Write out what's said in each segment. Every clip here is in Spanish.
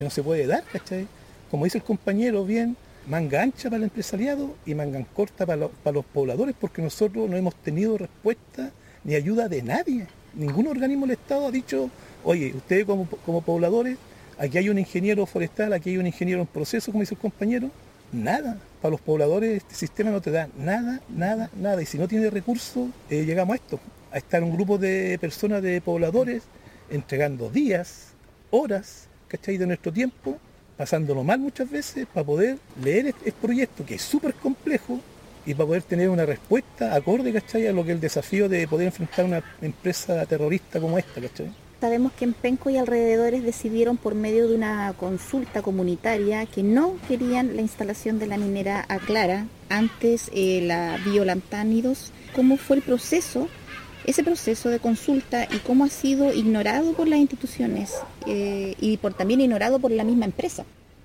No se puede dar, ¿cachai? Como dice el compañero, bien, manga ancha para el empresariado y manga corta para los pobladores, porque nosotros no hemos tenido respuesta ni ayuda de nadie. Ningún organismo del Estado ha dicho, oye, ustedes como pobladores, aquí hay un ingeniero forestal, aquí hay un ingeniero en proceso, como dice el compañero. Nada. Para los pobladores este sistema no te da nada, nada, nada. Y si no tiene recursos, llegamos a esto, a estar un grupo de personas, de pobladores, entregando días, horas, ¿cachai? De nuestro tiempo, pasándolo mal muchas veces, para poder leer el proyecto, que es súper complejo, y para poder tener una respuesta acorde, ¿cachai? A lo que es el desafío de poder enfrentar una empresa terrorista como esta, ¿cachai? Sabemos que en Penco y alrededores decidieron por medio de una consulta comunitaria que no querían la instalación de la minera Aclara, antes la biolantánidos. ¿Cómo fue el proceso, ese proceso de consulta, y cómo ha sido ignorado por las instituciones y también ignorado por la misma empresa?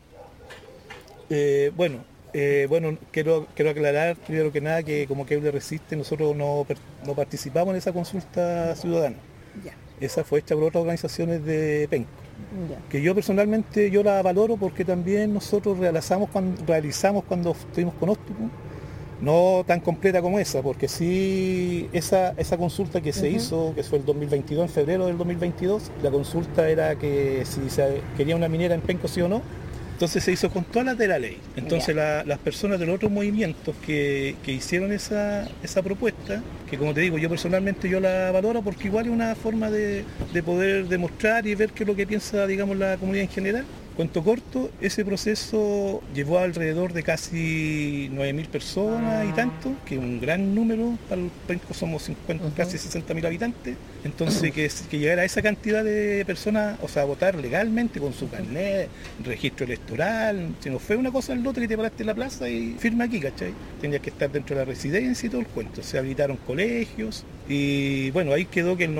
Bueno, quiero aclarar primero que nada que como Queble Resiste nosotros no participamos en esa consulta ciudadana. Ya. Esa fue hecha por otras organizaciones de Penco, Ya. que yo personalmente la valoro porque también nosotros realizamos cuando estuvimos con Octopus, no tan completa como esa, porque sí esa consulta que se hizo, que fue el 2022, en febrero del 2022, la consulta era que si se quería una minera en Penco sí o no. Entonces se hizo con todas las de la ley. Entonces las personas de los otros movimientos que hicieron esa propuesta, que como te digo, yo personalmente la valoro porque igual es una forma de poder demostrar y ver qué es lo que piensa, digamos, la comunidad en general. Cuento corto, ese proceso llevó alrededor de casi 9.000 personas y tanto, que es un gran número, para el Penco somos 50, casi 60.000 habitantes. Entonces que llegara a esa cantidad de personas, o sea, a votar legalmente con su carnet, registro electoral, si no fue una cosa al lote que te paraste en la plaza y firma aquí, ¿cachai? Tenías que estar dentro de la residencia y todo el cuento. Se habilitaron colegios y bueno, ahí quedó que el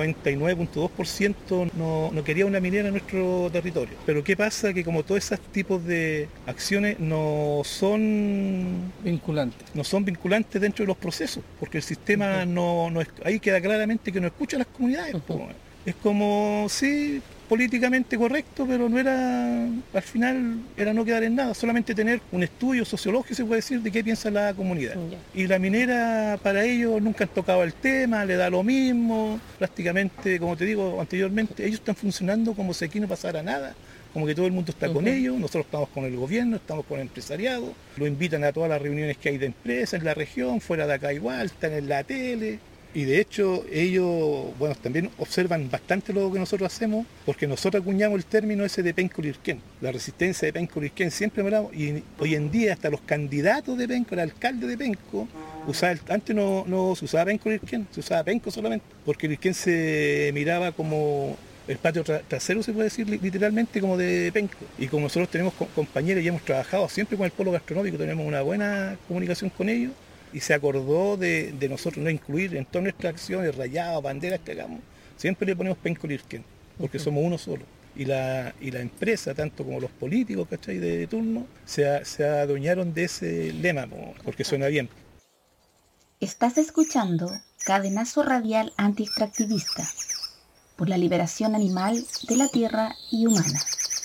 99.2% no quería una minera en nuestro territorio. Pero ¿qué pasa? Que como todos esos tipos de acciones no son vinculantes dentro de los procesos, porque el sistema no es, ahí queda claramente que no escucha a las comunidades. Es como, sí, políticamente correcto, pero no era, al final era no quedar en nada, solamente tener un estudio sociológico, se puede decir, de qué piensa la comunidad. Y la minera, para ellos, nunca han tocado el tema, le da lo mismo, prácticamente, como te digo anteriormente, ellos están funcionando como si aquí no pasara nada, como que todo el mundo está con ellos, nosotros estamos con el gobierno, estamos con el empresariado, lo invitan a todas las reuniones que hay de empresas en la región, fuera de acá igual, están en la tele. Y de hecho ellos, bueno, también observan bastante lo que nosotros hacemos, porque nosotros acuñamos el término ese de Penco Lirquén, la resistencia de Penco Lirquén, siempre hablamos, y hoy en día hasta los candidatos de Penco, el alcalde de Penco, antes no se usaba Penco Lirquén, se usaba Penco solamente, porque Lirquén se miraba como el patio trasero, se puede decir literalmente, como de Penco. Y como nosotros tenemos compañeros y hemos trabajado siempre con el polo gastronómico, tenemos una buena comunicación con ellos, y se acordó de nosotros no incluir en todas nuestras acciones, rayados, banderas que hagamos, siempre le ponemos Penco Lirquén, porque somos uno solo. Y la empresa, tanto como los políticos, ¿cachai?, de turno, se adueñaron de ese lema, porque suena bien. Estás escuchando Cadenazo Radial Anti-Extractivista, por la liberación animal de la tierra y humana.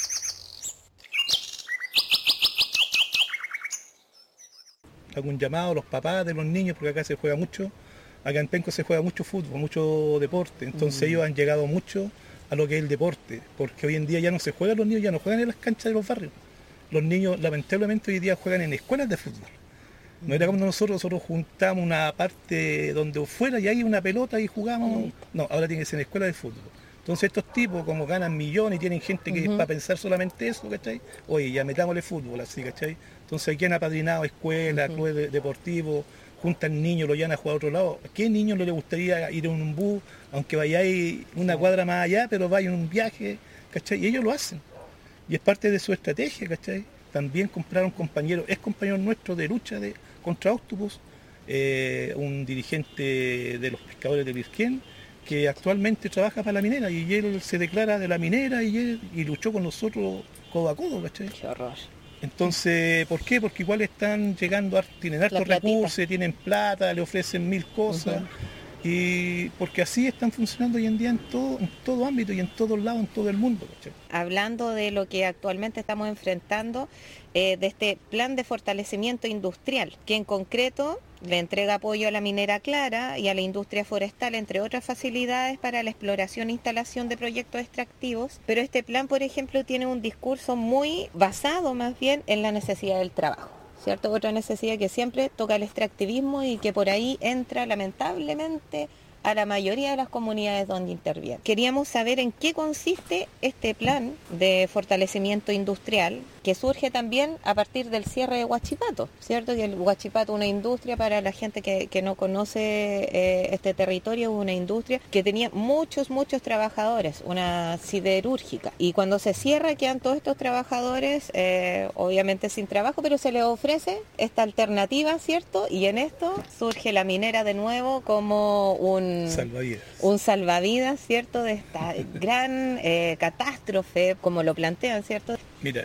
Hago un llamado a los papás de los niños, porque acá se juega mucho, acá en Penco se juega mucho fútbol, mucho deporte, entonces ellos han llegado mucho a lo que es el deporte, porque hoy en día ya no se juega, los niños ya no juegan en las canchas de los barrios, los niños lamentablemente hoy día juegan en escuelas de fútbol. No era como nosotros juntamos una parte donde fuera y hay una pelota y jugamos, no, ahora tiene que ser en escuela de fútbol. Entonces estos tipos, como ganan millones y tienen gente que es para pensar solamente eso, ¿cachai? Oye, ya metámosle fútbol así, ¿cachai? Entonces aquí han apadrinado escuelas, clubes deportivos, juntan niños, lo llevan a jugar a otro lado. ¿A qué niño no le gustaría ir en un bus, aunque vayáis una cuadra más allá, pero vaya en un viaje, ¿cachai? Y ellos lo hacen. Y es parte de su estrategia, ¿cachai? También compraron compañeros, es compañero nuestro de lucha contra Octopus, un dirigente de los pescadores de Lirquén, que actualmente trabaja para la minera, y él se declara de la minera y luchó con nosotros codo a codo, ¿cachai? Qué horror. Entonces, ¿por qué? Porque igual están llegando, tienen hartos recursos, tienen plata, le ofrecen 1000 cosas, y porque así están funcionando hoy en día en todo ámbito y en todos lados, en todo el mundo, ¿cachai? Hablando de lo que actualmente estamos enfrentando, de este plan de fortalecimiento industrial, que en concreto le entrega apoyo a la minera Clara y a la industria forestal, entre otras facilidades para la exploración e instalación de proyectos extractivos. Pero este plan, por ejemplo, tiene un discurso muy basado más bien en la necesidad del trabajo, ¿cierto? Otra necesidad que siempre toca el extractivismo y que por ahí entra lamentablemente a la mayoría de las comunidades donde interviene. Queríamos saber en qué consiste este plan de fortalecimiento industrial que surge también a partir del cierre de Huachipato, ¿cierto? Que el Huachipato es una industria, para la gente que no conoce este territorio, es una industria que tenía muchos trabajadores, una siderúrgica, y cuando se cierra quedan todos estos trabajadores obviamente sin trabajo, pero se les ofrece esta alternativa, ¿cierto? Y en esto surge la minera de nuevo como un salvavidas, ¿cierto? De esta gran catástrofe, como lo plantean, ¿cierto? Mira,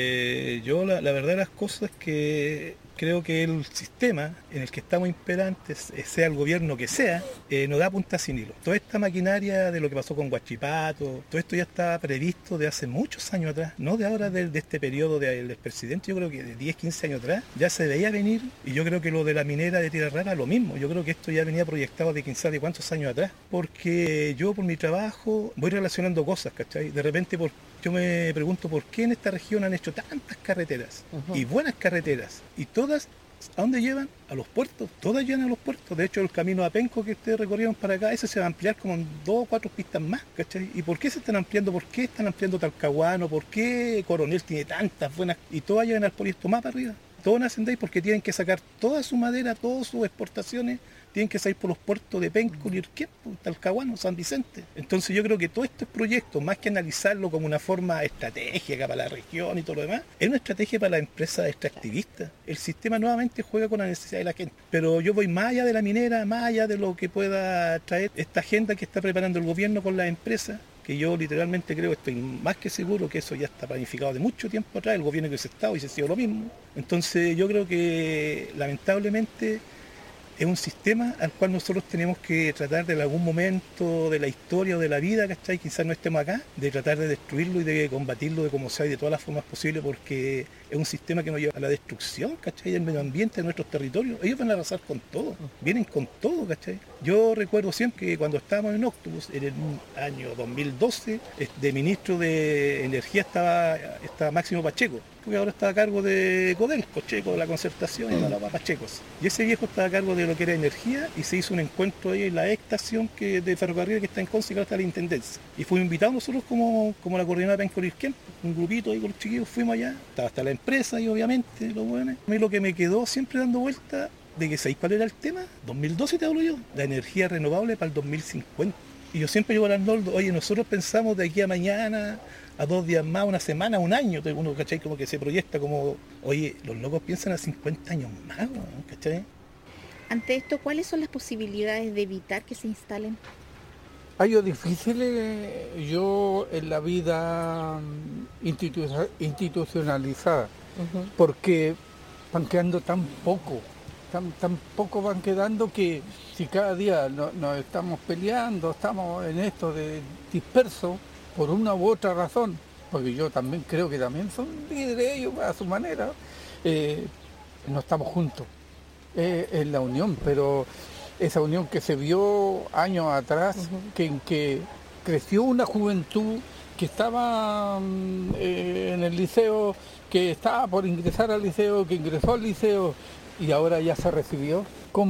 yo la verdad de las cosas es que creo que el sistema en el que estamos imperantes, sea el gobierno que sea, nos da punta sin hilo. Toda esta maquinaria de lo que pasó con Huachipato, todo esto ya estaba previsto de hace muchos años atrás, no de ahora de este periodo del expresidente, yo creo que de 10, 15 años atrás ya se veía venir, y yo creo que lo de la minera de Tierra Rara lo mismo. Yo creo que esto ya venía proyectado de 15 de cuántos años atrás, porque yo por mi trabajo voy relacionando cosas, ¿cachai? De repente yo me pregunto por qué en esta región han hecho tantas carreteras, y buenas carreteras, y todas, ¿a dónde llevan? A los puertos, todas llevan a los puertos. De hecho, el camino a Penco que ustedes recorrieron para acá, ese se va a ampliar como en 2 o 4 pistas más, ¿cachai? ¿Y por qué se están ampliando? ¿Por qué están ampliando Talcahuano? ¿Por qué Coronel tiene tantas buenas? Y todas llevan al Polisto más para arriba. Todos nacen de ahí porque tienen que sacar toda su madera, todas sus exportaciones, tienen que salir por los puertos de Penco, Lirquén, Talcahuano, San Vicente. Entonces yo creo que todos estos proyectos, más que analizarlo como una forma estratégica para la región y todo lo demás, es una estrategia para la empresa extractivista. El sistema nuevamente juega con la necesidad de la gente. Pero yo voy más allá de la minera, más allá de lo que pueda traer esta agenda que está preparando el gobierno con las empresas, que yo literalmente creo, estoy más que seguro que eso ya está planificado de mucho tiempo atrás. El gobierno que hubiese estado hubiese sido lo mismo. Entonces yo creo que lamentablemente es un sistema al cual nosotros tenemos que tratar de en algún momento de la historia o de la vida, ¿cachai? Quizás no estemos acá, de tratar de destruirlo y de combatirlo de como sea y de todas las formas posibles, porque es un sistema que nos lleva a la destrucción, ¿cachai? Del medio ambiente, de nuestros territorios. Ellos van a arrasar con todo, vienen con todo, ¿cachai? Yo recuerdo siempre que cuando estábamos en Octopus, en el año 2012, de ministro de Energía estaba Máximo Pacheco, que ahora está a cargo de Codelco, Checo, de la Concertación, y la Pachecos. Y ese viejo estaba a cargo de lo que era energía, y se hizo un encuentro ahí en la estación de ferrocarril que está en Conce, que ahora está la Intendencia. Y fuimos invitados nosotros como la coordinadora de Penco Lirquén, un grupito ahí con los chiquillos, fuimos allá, estaba hasta la empresa y obviamente los buenos. A mí lo que me quedó siempre dando vuelta, de que ¿sabéis cuál era el tema? 2012 te hablo yo, la energía renovable para el 2050. Y yo siempre digo al Arnoldo, oye, nosotros pensamos de aquí a mañana, a 2 días más, una semana, un año, uno, ¿cachai? Como que se proyecta como, oye, los locos piensan a 50 años más, ¿cachai? Ante esto, ¿cuáles son las posibilidades de evitar que se instalen? Hay lo difícil, yo en la vida institucionalizada, porque van quedando tan poco van quedando, que si cada día nos estamos peleando, estamos en esto de disperso por una u otra razón, porque yo también creo que también son líderes ellos a su manera, no estamos juntos en la unión, pero esa unión que se vio años atrás, que creció una juventud que estaba en el liceo, que estaba por ingresar al liceo, que ingresó al liceo y ahora ya se recibió.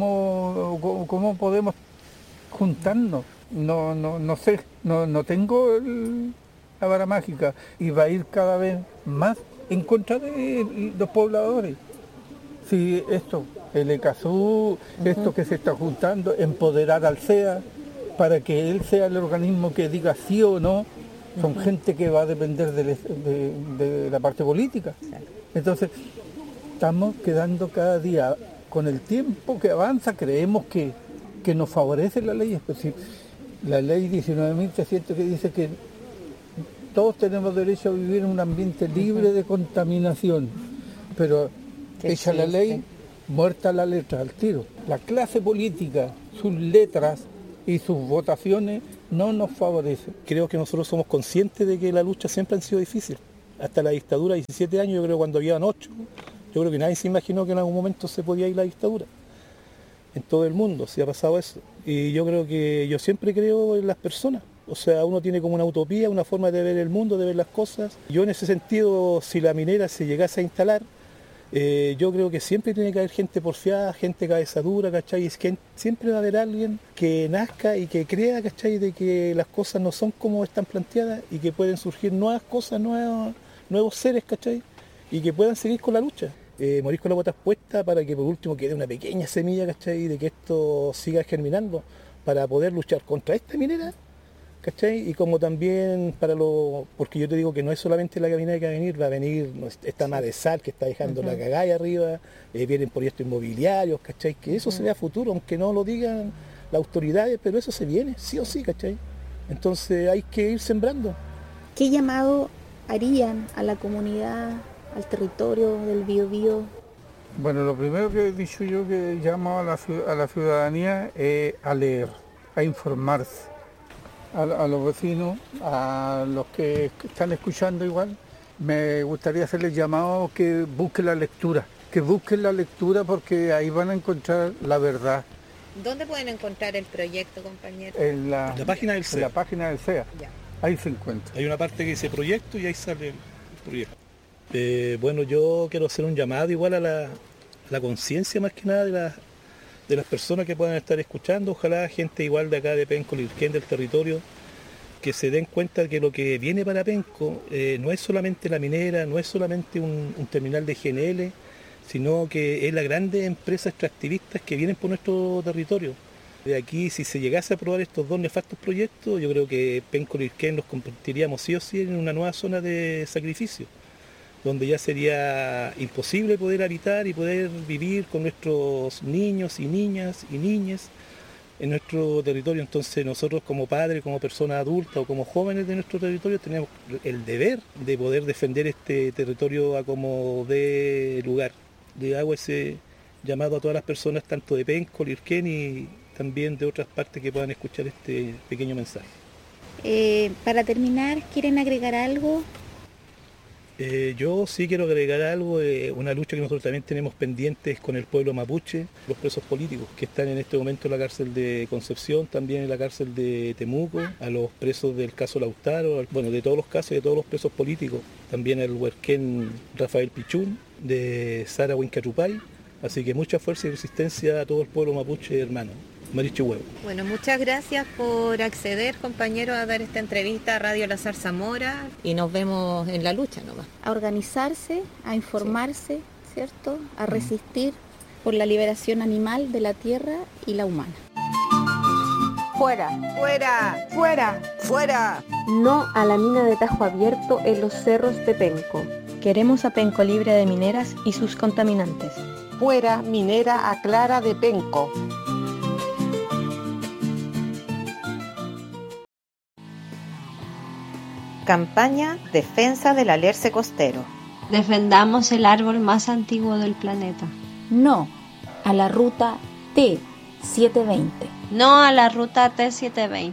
¿Cómo podemos juntarnos? No sé, no tengo la vara mágica, y va a ir cada vez más en contra de los pobladores. Si el ECASU, esto que se está juntando, empoderar al CEA para que él sea el organismo que diga sí o no, son gente que va a depender de la parte política. Entonces, estamos quedando cada día, con el tiempo que avanza, creemos que nos favorece la ley, es decir, la ley 19.300 que dice que todos tenemos derecho a vivir en un ambiente libre de contaminación, pero echa la ley muerta la letra al tiro. La clase política, sus letras y sus votaciones no nos favorecen. Creo que nosotros somos conscientes de que la lucha siempre ha sido difícil. Hasta la dictadura, 17 años, yo creo cuando habían 8, yo creo que nadie se imaginó que en algún momento se podía ir la dictadura. En todo el mundo se ha pasado eso. Y yo creo que yo siempre creo en las personas. O sea, uno tiene como una utopía, una forma de ver el mundo, de ver las cosas. Yo en ese sentido, si la minera se llegase a instalar, yo creo que siempre tiene que haber gente porfiada, gente cabeza dura, ¿cachai? Es que siempre va a haber alguien que nazca y que crea, ¿cachai? De que las cosas no son como están planteadas y que pueden surgir nuevas cosas, nuevos seres, ¿cachai? Y que puedan seguir con la lucha. Morir con las botas puestas para que por último quede una pequeña semilla, ¿cachai? De que esto siga germinando para poder luchar contra esta minera, ¿cachai? Y como también porque yo te digo que no es solamente la minera que va a venir esta mar de sal que está dejando la cagada ahí arriba, vienen proyectos inmobiliarios, ¿cachai? Que eso se ve a futuro, aunque no lo digan las autoridades, pero eso se viene, sí o sí, ¿cachai? Entonces hay que ir sembrando. ¿Qué llamado harían a la comunidad, al territorio del Biobío? Bueno, lo primero que he dicho yo que llamo a la ciudadanía es a leer, a informarse. A los vecinos, a los que están escuchando igual, me gustaría hacerles llamado que busquen la lectura, porque ahí van a encontrar la verdad. ¿Dónde pueden encontrar el proyecto, compañero? En la página del CEA. En la página del CEA, Ya. Ahí se encuentra. Hay una parte que dice proyecto y ahí sale el proyecto. Bueno, yo quiero hacer un llamado igual a la conciencia más que nada de las personas que puedan estar escuchando, ojalá gente igual de acá de Penco, Lirquén, del territorio, que se den cuenta que lo que viene para Penco no es solamente la minera, no es solamente un terminal de GNL, sino que es la grande empresa extractivistas que vienen por nuestro territorio. De aquí, si se llegase a aprobar estos dos nefastos proyectos, yo creo que Penco, Lirquén nos convertiríamos sí o sí en una nueva zona de sacrificio, donde ya sería imposible poder habitar y poder vivir con nuestros niños y niñas y niñes en nuestro territorio. Entonces nosotros como padres, como personas adultas o como jóvenes de nuestro territorio tenemos el deber de poder defender este territorio a como dé lugar. Le hago ese llamado a todas las personas, tanto de Penco, Lirquén y también de otras partes que puedan escuchar este pequeño mensaje. Para terminar, ¿quieren agregar algo? Yo sí quiero agregar algo, una lucha que nosotros también tenemos pendientes con el pueblo mapuche, los presos políticos que están en este momento en la cárcel de Concepción, también en la cárcel de Temuco, a los presos del caso Lautaro, bueno, de todos los casos y de todos los presos políticos, también al huerquén Rafael Pichún, de Sara Huincachupay, así que mucha fuerza y resistencia a todo el pueblo mapuche hermano. Marichu Huevo. Bueno, muchas gracias por acceder, compañero, a dar esta entrevista a Radio La Zarzamora y nos vemos en la lucha nomás. A organizarse, a informarse, ¿cierto? A resistir por la liberación animal de la tierra y la humana. Fuera, ¡Fuera! fuera, ¡Fuera! no a la mina de Tajo Abierto en los cerros de Penco. Queremos a Penco libre de mineras y sus contaminantes. Fuera minera a Clara de Penco. Campaña Defensa del Alerce Costero. Defendamos el árbol más antiguo del planeta. No a la ruta T720. No a la ruta T720.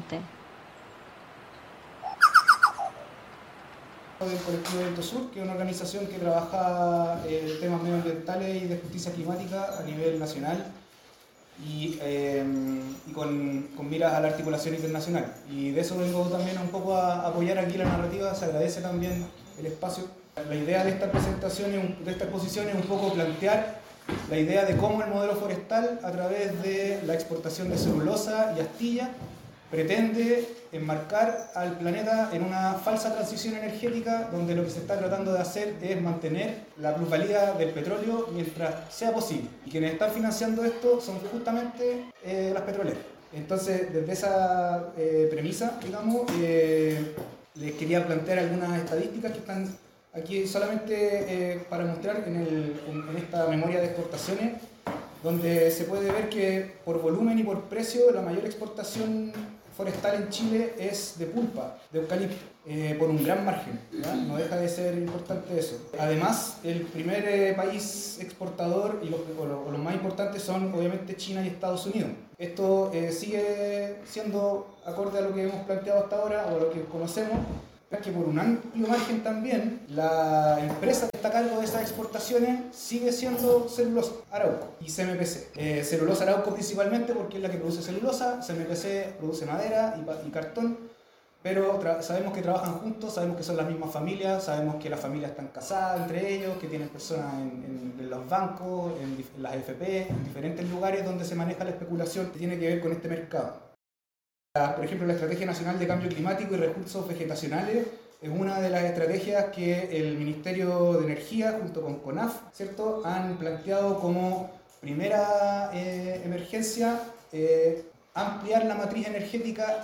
Del colectivo Viento Sur, que es una organización que trabaja temas medioambientales y de justicia climática a nivel nacional y con miras a la articulación internacional. Y de eso vengo también un poco a apoyar aquí la narrativa, se agradece también el espacio. La idea de esta presentación, de esta exposición es un poco plantear la idea de cómo el modelo forestal, a través de la exportación de celulosa y astilla, pretende enmarcar al planeta en una falsa transición energética donde lo que se está tratando de hacer es mantener la plusvalía del petróleo mientras sea posible. Y quienes están financiando esto son justamente las petroleras. Entonces, desde esa premisa, digamos, les quería plantear algunas estadísticas que están aquí solamente para mostrar en esta memoria de exportaciones, donde se puede ver que por volumen y por precio la mayor exportación forestal en Chile es de pulpa, de eucalipto, por un gran margen, ¿ya? No deja de ser importante eso. Además, el primer país exportador y los más importantes son obviamente China y Estados Unidos. Esto sigue siendo acorde a lo que hemos planteado hasta ahora o a lo que conocemos, que por un amplio margen también la empresa que está a cargo de esas exportaciones sigue siendo Celulosa Arauco y CMPC. Celulosa Arauco principalmente porque es la que produce celulosa, CMPC produce madera y cartón, pero sabemos que trabajan juntos, sabemos que son las mismas familias, sabemos que las familias están casadas entre ellos, que tienen personas en los bancos, en las AFP, en diferentes lugares donde se maneja la especulación que tiene que ver con este mercado. Por ejemplo, la Estrategia Nacional de Cambio Climático y Recursos Vegetacionales es una de las estrategias que el Ministerio de Energía junto con CONAF, ¿cierto?, han planteado como primera emergencia ampliar la matriz energética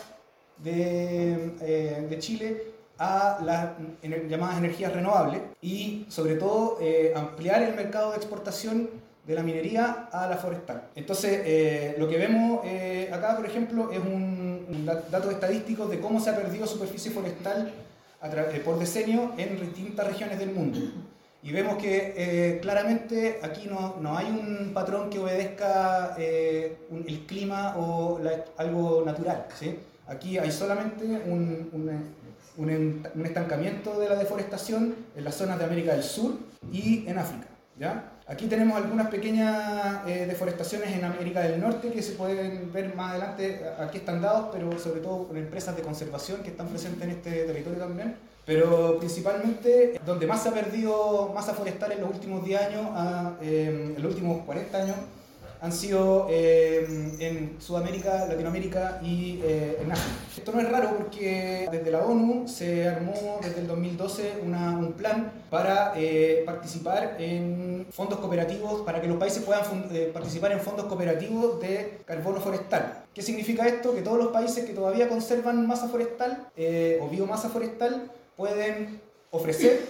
de Chile a las llamadas energías renovables y sobre todo ampliar el mercado de exportación de la minería a la forestal. Entonces, lo que vemos acá, por ejemplo, es un dato estadístico de cómo se ha perdido superficie forestal por decenio en distintas regiones del mundo. Y vemos que claramente aquí no hay un patrón que obedezca el clima o algo natural, ¿sí? Aquí hay solamente un estancamiento de la deforestación en las zonas de América del Sur y en África, ¿ya? Aquí tenemos algunas pequeñas deforestaciones en América del Norte que se pueden ver más adelante, aquí están dados, pero sobre todo con empresas de conservación que están presentes en este territorio también. Pero principalmente donde más se ha perdido masa forestal en los últimos 10 años, en los últimos 40 años, han sido en Sudamérica, Latinoamérica y en África. Esto no es raro porque desde la ONU se armó desde el 2012 un plan para participar en fondos cooperativos, para que los países puedan participar en fondos cooperativos de carbono forestal. ¿Qué significa esto? Que todos los países que todavía conservan masa forestal o biomasa forestal pueden ofrecer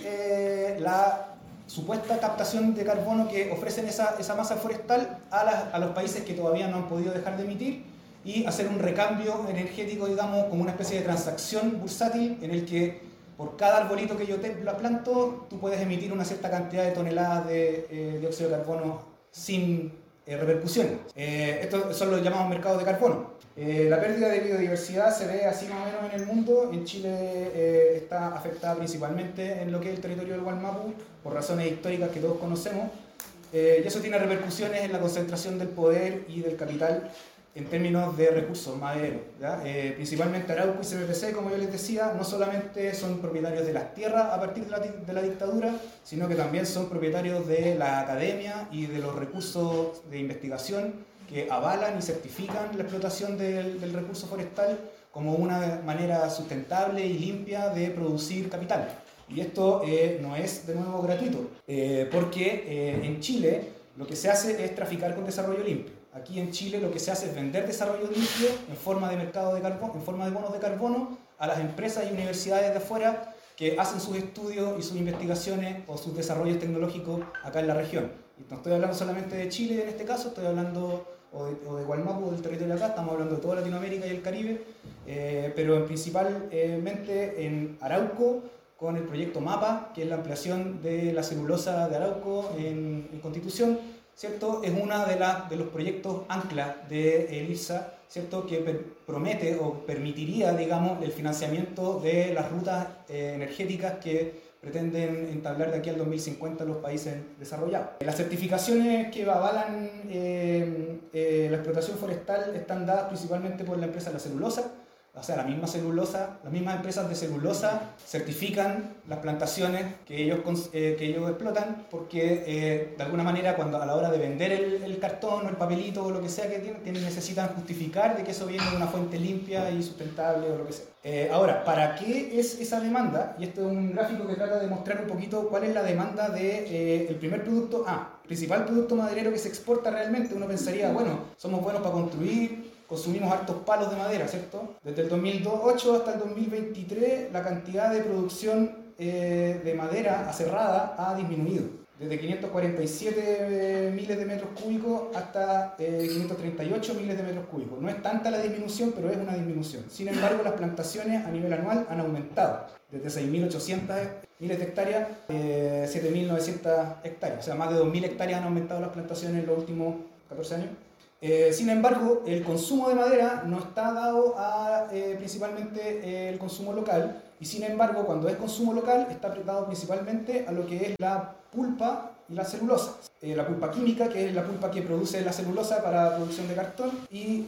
la supuesta captación de carbono que ofrecen esa masa forestal a los países que todavía no han podido dejar de emitir y hacer un recambio energético, digamos, como una especie de transacción bursátil en el que por cada arbolito que yo te planto, tú puedes emitir una cierta cantidad de toneladas de dióxido de carbono sin repercusiones. Estos son los llamados mercados de carbono. La pérdida de biodiversidad se ve así más o menos en el mundo. En Chile está afectada principalmente en lo que es el territorio del Gualmapu, por razones históricas que todos conocemos, y eso tiene repercusiones en la concentración del poder y del capital en términos de recursos madereros, ¿ya? Principalmente Arauco y CMPC, como yo les decía, no solamente son propietarios de las tierras a partir de la dictadura, sino que también son propietarios de la academia y de los recursos de investigación que avalan y certifican la explotación del recurso forestal como una manera sustentable y limpia de producir capital. Y esto no es de nuevo gratuito, porque en Chile lo que se hace es traficar con desarrollo limpio. Aquí en Chile lo que se hace es vender desarrollo limpio en forma de mercado de carbono, en forma de bonos de carbono a las empresas y universidades de afuera que hacen sus estudios y sus investigaciones o sus desarrollos tecnológicos acá en la región. Y no estoy hablando solamente de Chile en este caso, estoy hablando o de Gualmapu, del territorio de acá, estamos hablando de toda Latinoamérica y el Caribe, pero principalmente en Arauco, con el proyecto MAPA, que es la ampliación de la celulosa de Arauco en Constitución, ¿cierto? Es uno de los proyectos ancla del IRSA, ¿cierto? Que promete o permitiría, digamos, el financiamiento de las rutas energéticas que pretenden entablar de aquí al 2050 los países desarrollados. Las certificaciones que avalan la explotación forestal están dadas principalmente por la empresa La Celulosa. O sea, la misma celulosa, las mismas empresas de celulosa certifican las plantaciones que ellos explotan porque de alguna manera a la hora de vender el cartón o el papelito o lo que sea que necesitan justificar de que eso viene de una fuente limpia y sustentable o lo que sea. Ahora, ¿para qué es esa demanda? Y esto es un gráfico que trata de mostrar un poquito cuál es la demanda del primer producto, principal producto maderero que se exporta realmente. Uno pensaría, bueno, somos buenos para construir, consumimos hartos palos de madera, ¿cierto? Desde el 2008 hasta el 2023 la cantidad de producción de madera aserrada ha disminuido. desde 547 miles de metros cúbicos hasta 538 miles de metros cúbicos. No es tanta la disminución, pero es una disminución. Sin embargo, las plantaciones a nivel anual han aumentado, desde 6.800 miles de hectáreas, 7.900 hectáreas. O sea, más de 2.000 hectáreas han aumentado las plantaciones en los últimos 14 años. Sin embargo, el consumo de madera no está dado a principalmente el consumo local, y sin embargo, cuando es consumo local, está dado principalmente a lo que es la pulpa y la celulosa. La pulpa química, que es la pulpa que produce la celulosa para la producción de cartón, y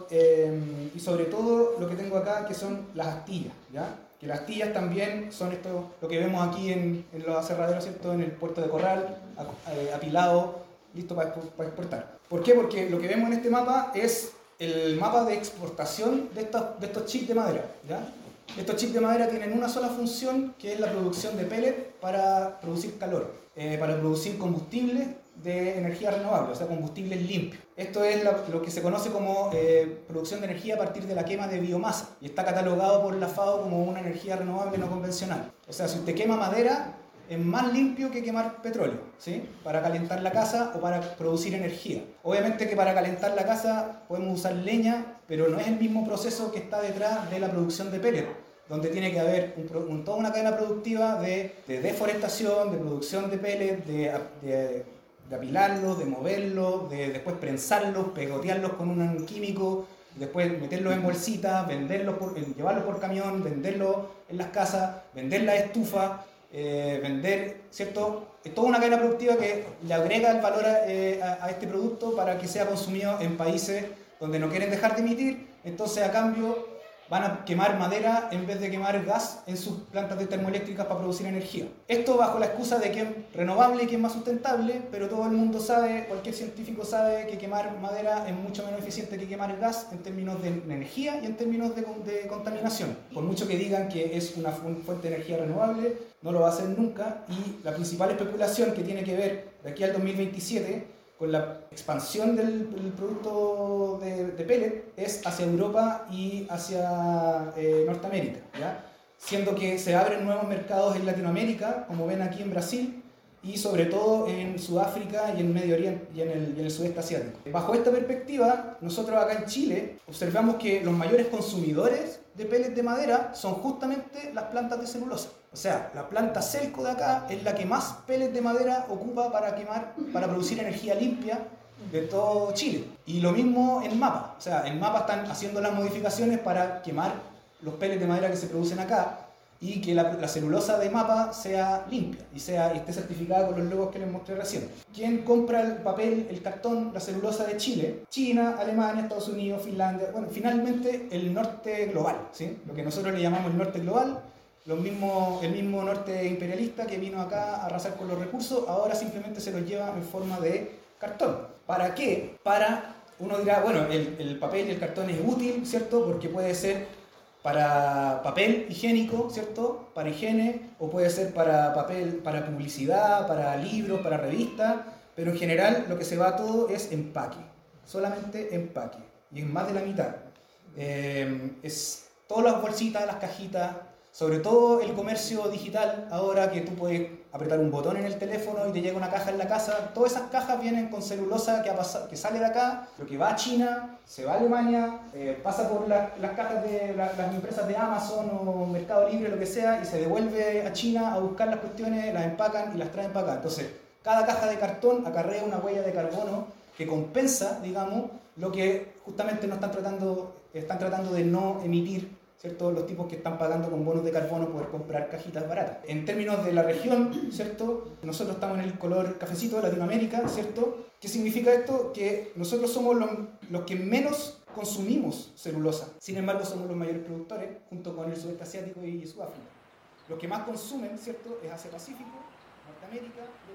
sobre todo lo que tengo acá, que son las astillas, ¿ya? Que las astillas también son esto, lo que vemos aquí en los aserraderos, ¿cierto? En el puerto de Corral, apilado, listo para exportar. ¿Por qué? Porque lo que vemos en este mapa es el mapa de exportación de estos chips de madera, ¿ya? Estos chips de madera tienen una sola función, que es la producción de pellet para producir calor, para producir combustibles de energía renovable, o sea, combustibles limpios. Esto es lo que se conoce como producción de energía a partir de la quema de biomasa, y está catalogado por la FAO como una energía renovable no convencional. O sea, si usted quema madera, es más limpio que quemar petróleo, ¿sí? Para calentar la casa o para producir energía. Obviamente que para calentar la casa podemos usar leña, pero no es el mismo proceso que está detrás de la producción de pellet, donde tiene que haber toda una cadena productiva de deforestación, de producción de pellet, de apilarlos, de moverlos, de después prensarlos, pegotearlos con un químico, después meterlos en bolsitas, llevarlos por camión, venderlos en las casas, vender las estufas, vender, ¿cierto? Es toda una cadena productiva que le agrega el valor a este producto para que sea consumido en países donde no quieren dejar de emitir. Entonces, a cambio, van a quemar madera en vez de quemar gas en sus plantas de termoeléctricas para producir energía. Esto bajo la excusa de que es renovable y que es más sustentable, pero todo el mundo sabe, cualquier científico sabe que quemar madera es mucho menos eficiente que quemar gas en términos de energía y en términos de contaminación. Por mucho que digan que es una fuente de energía renovable, no lo va a hacer nunca, y la principal especulación que tiene que ver de aquí al 2027 con la expansión del producto de pellet es hacia Europa y hacia Norteamérica, ¿ya? Siendo que se abren nuevos mercados en Latinoamérica, como ven aquí en Brasil, y sobre todo en Sudáfrica y en Medio Oriente y en el sudeste asiático. Bajo esta perspectiva, nosotros acá en Chile observamos que los mayores consumidores de pellets de madera son justamente las plantas de celulosa. O sea, la planta Celco de acá es la que más pellets de madera ocupa para producir energía limpia de todo Chile. Y lo mismo en MAPA. O sea, en MAPA están haciendo las modificaciones para quemar los pellets de madera que se producen acá, y que la celulosa de MAPA sea limpia y esté certificada con los logos que les mostré recién. ¿Quién compra el papel, el cartón, la celulosa de Chile? China, Alemania, Estados Unidos, Finlandia, bueno, finalmente el norte global, ¿sí? Lo que nosotros le llamamos el norte global, el mismo norte imperialista que vino acá a arrasar con los recursos, ahora simplemente se los lleva en forma de cartón. ¿Para qué? Uno dirá, bueno, el papel y el cartón es útil, ¿cierto? Porque puede ser para papel higiénico, ¿cierto? Para higiene, o puede ser para papel, para publicidad, para libros, para revistas, pero en general lo que se va todo es empaque, solamente empaque, y es más de la mitad. Es todas las bolsitas, las cajitas, sobre todo el comercio digital, ahora que tú puedes apretar un botón en el teléfono y te llega una caja en la casa, todas esas cajas vienen con celulosa que sale de acá, lo que va a China, se va a Alemania, pasa por las cajas de las empresas de Amazon o Mercado Libre, lo que sea, y se devuelve a China a buscar las cuestiones, las empacan y las traen para acá. Entonces, cada caja de cartón acarrea una huella de carbono que compensa, digamos, lo que justamente están tratando de no emitir, ¿cierto? Los tipos que están pagando con bonos de carbono poder comprar cajitas baratas. En términos de la región, ¿cierto? Nosotros estamos en el color cafecito de Latinoamérica, ¿cierto? ¿Qué significa esto? Que nosotros somos los que menos consumimos celulosa. Sin embargo, somos los mayores productores, junto con el sudeste asiático y Sudáfrica. Los que más consumen, ¿cierto? Es Asia Pacífico, Norteamérica,